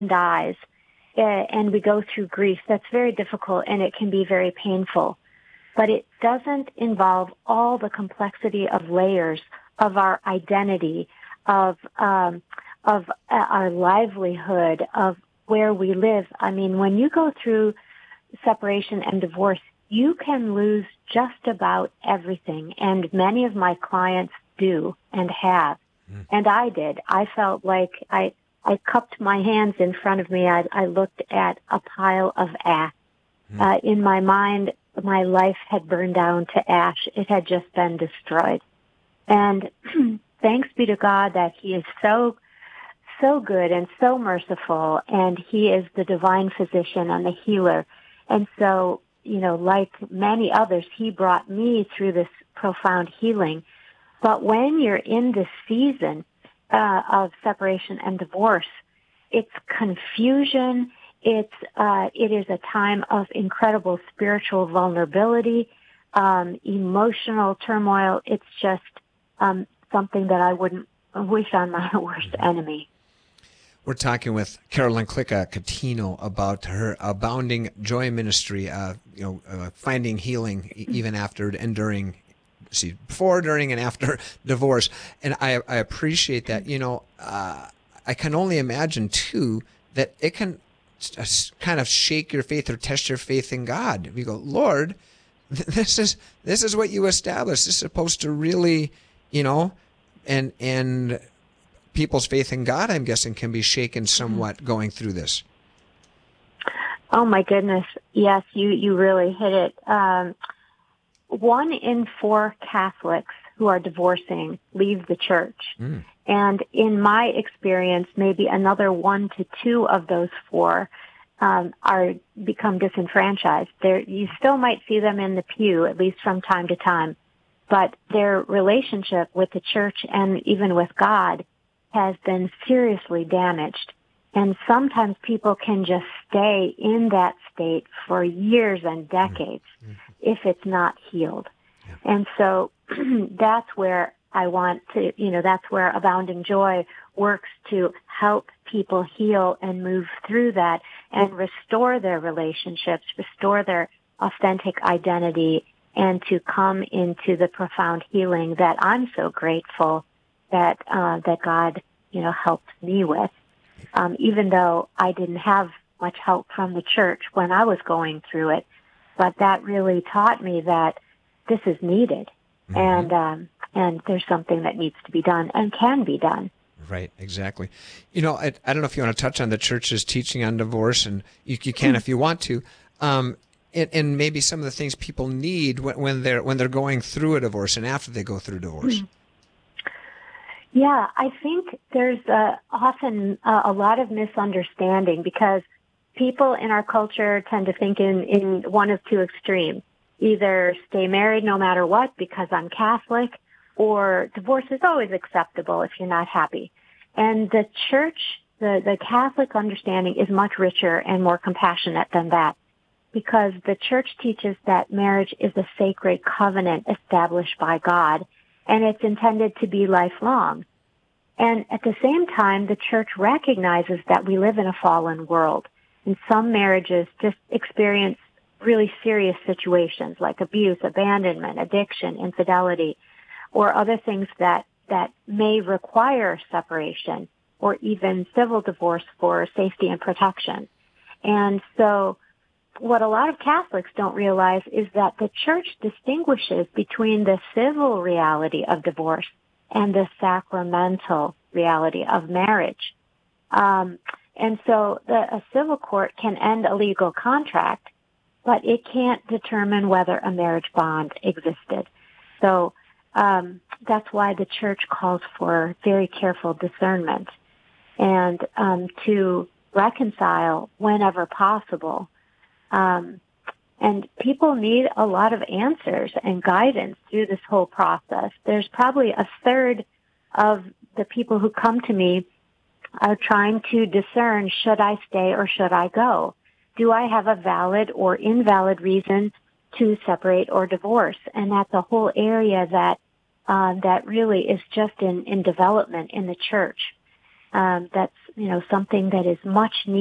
dies, and we go through grief, that's very difficult and it can be very painful. But it doesn't involve all the complexity of layers of our identity, of our livelihood, of where we live. I mean, when you go through separation and divorce, you can lose just about everything. And many of my clients do and have. And I did. I felt like I cupped my hands in front of me. I looked at a pile of ash. In my mind, my life had burned down to ash. It had just been destroyed. And thanks be to God that He is so good and so merciful, and He is the divine physician and the healer. And so, like many others, He brought me through this profound healing. But when you're in this season of separation and divorce, it's confusion. It is a time of incredible spiritual vulnerability, emotional turmoil. It's just something that I wouldn't wish on my worst enemy. We're talking with Carolyn Clicca-Catino about her Abounding Joy ministry, finding healing even after and during, before, during, and after divorce. And I appreciate that. I can only imagine, too, that it can kind of shake your faith or test your faith in God. We go, Lord, this is what you established. This is supposed to really, and people's faith in God, I'm guessing, can be shaken somewhat going through this. Oh, my goodness. Yes, you really hit it. 1 in 4 Catholics who are divorcing leave the church. And in my experience, maybe another 1 to 2 of those 4 become disenfranchised. You still might see them in the pew, at least from time to time, but their relationship with the church and even with God has been seriously damaged. And sometimes people can just stay in that state for years and decades if it's not healed. And so that's where I want to, that's where Abounding Joy works to help people heal and move through that and restore their relationships, restore their authentic identity, and to come into the profound healing that I'm so grateful that God, helped me with. Even though I didn't have much help from the church when I was going through it, but that really taught me that this is needed, and there's something that needs to be done and can be done. Right, exactly. I don't know if you want to touch on the church's teaching on divorce, and you can if you want to, and maybe some of the things people need when they're going through a divorce and after they go through divorce. Yeah, I think there's often a lot of misunderstanding because people in our culture tend to think in one of two extremes. Either stay married no matter what because I'm Catholic, or divorce is always acceptable if you're not happy. And the church, the Catholic understanding is much richer and more compassionate than that, because the church teaches that marriage is a sacred covenant established by God, and it's intended to be lifelong. And at the same time, the church recognizes that we live in a fallen world, and some marriages just experience really serious situations like abuse, abandonment, addiction, infidelity, or other things that may require separation or even civil divorce for safety and protection. And so what a lot of Catholics don't realize is that the church distinguishes between the civil reality of divorce and the sacramental reality of marriage. And so a civil court can end a legal contract, but it can't determine whether a marriage bond existed. So that's why the church calls for very careful discernment and to reconcile whenever possible. And people need a lot of answers and guidance through this whole process. There's probably a third of the people who come to me are trying to discern, should I stay or should I go? Do I have a valid or invalid reason to separate or divorce? And that's a whole area that really is just in development in the church. That's, something that is much needed.